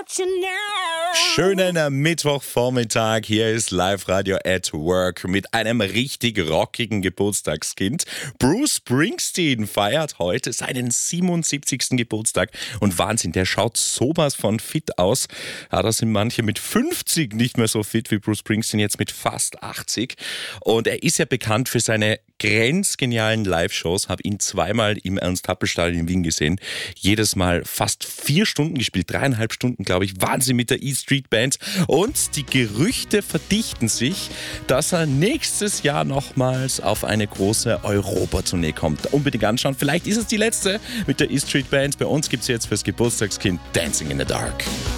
what you know. Schönen Mittwochvormittag. Hier ist Live-Radio at Work mit einem richtig rockigen Geburtstagskind. Bruce Springsteen feiert heute seinen 77. Geburtstag. Und Wahnsinn, der schaut sowas von fit aus. Ja, da sind manche mit 50 nicht mehr so fit wie Bruce Springsteen, jetzt mit fast 80. Und er ist ja bekannt für seine grenzgenialen Live-Shows. Habe ihn zweimal im Ernst-Happel-Stadion in Wien gesehen. Jedes Mal fast 4 Stunden gespielt, 3,5 Stunden, glaube ich. Wahnsinn mit der E-Street Band. Und die Gerüchte verdichten sich, dass er nächstes Jahr nochmals auf eine große Europa-Tournee kommt. Unbedingt anschauen. Vielleicht ist es die letzte mit der E-Street Band. Bei uns gibt es jetzt fürs Geburtstagskind Dancing in the Dark.